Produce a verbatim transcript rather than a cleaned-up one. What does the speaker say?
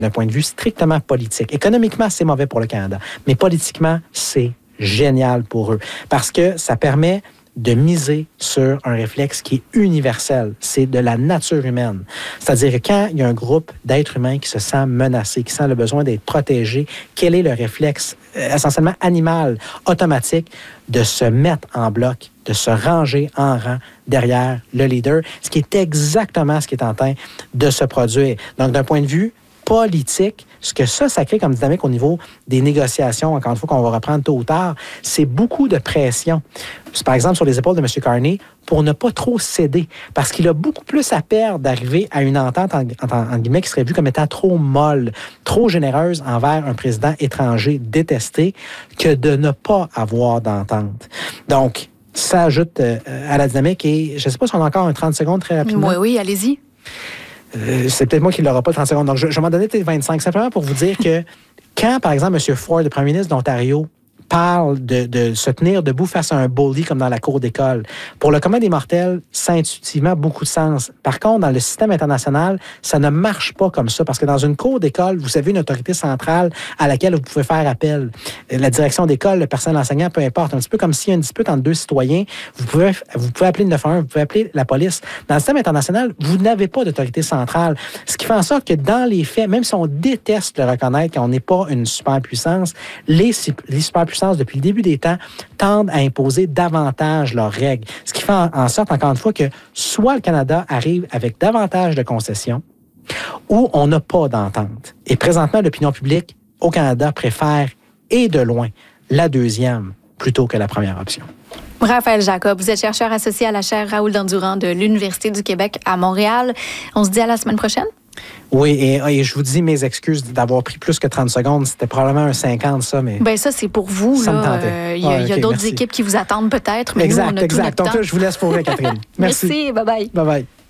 d'un point de vue strictement politique. Économiquement, c'est mauvais pour le Canada, mais politiquement, c'est génial pour eux parce que ça permet de miser sur un réflexe qui est universel. C'est de la nature humaine. C'est-à-dire que quand il y a un groupe d'êtres humains qui se sent menacé, qui sent le besoin d'être protégé, quel est le réflexe euh, essentiellement animal, automatique, de se mettre en bloc, de se ranger en rang derrière le leader, ce qui est exactement ce qui est en train de se produire. Donc, d'un point de vue politique, ce que ça, ça crée comme dynamique au niveau des négociations, encore une fois, qu'on va reprendre tôt ou tard, c'est beaucoup de pression. Par exemple, sur les épaules de M. Carney, pour ne pas trop céder, parce qu'il a beaucoup plus à perdre d'arriver à une entente, en, en, en guillemets, qui serait vue comme étant trop molle, trop généreuse envers un président étranger détesté, que de ne pas avoir d'entente. Donc, ça ajoute euh, à la dynamique, et je ne sais pas si on a encore un trente secondes très rapidement. Oui, oui, allez-y. Euh, c'est peut-être moi qui ne l'aura pas le trente secondes. Donc, je, je vais m'en donner peut-être vingt-cinq. Simplement pour vous dire que quand, par exemple, M. Ford, le premier ministre d'Ontario, parle de, de se tenir debout face à un bully comme dans la cour d'école, pour le commun des mortels, ça a intuitivement beaucoup de sens. Par contre, dans le système international, ça ne marche pas comme ça, parce que dans une cour d'école, vous avez une autorité centrale à laquelle vous pouvez faire appel. La direction d'école, le personnel enseignant, peu importe. Un petit peu comme s'il y a une dispute entre deux citoyens, vous pouvez, vous pouvez appeler le neuf un un, vous pouvez appeler la police. Dans le système international, vous n'avez pas d'autorité centrale. Ce qui fait en sorte que dans les faits, même si on déteste le reconnaître qu'on n'est pas une superpuissance, les, les superpuissances depuis le début des temps, tendent à imposer davantage leurs règles. Ce qui fait en sorte, encore une fois, que soit le Canada arrive avec davantage de concessions ou on n'a pas d'entente. Et présentement, l'opinion publique au Canada préfère, et de loin, la deuxième plutôt que la première option. Raphaël Jacob, vous êtes chercheur associé à la chaire Raoul Dandurand de l'Université du Québec à Montréal. On se dit à la semaine prochaine? Oui, et, et je vous dis mes excuses d'avoir pris plus que trente secondes. C'était probablement un cinquante, ça, mais... Bien, ça, c'est pour vous. Ça là. me tentait. Euh, il y a, ah, il y a okay, d'autres merci. équipes qui vous attendent peut-être, mais exact, nous, on a exact. tout notre Donc temps. là, je vous laisse pour vrai, Catherine. Merci. Merci, bye-bye. Bye-bye.